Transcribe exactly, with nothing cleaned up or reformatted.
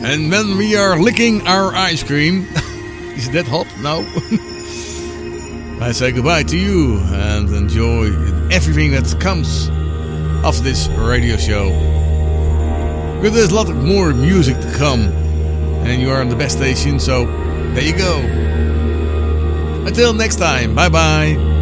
And when we are licking our ice cream, is that hot? No. I say goodbye to you and enjoy everything that comes of this radio show. But there's a lot more music to come, and you are on the best station, so there you go. Until next time, bye bye.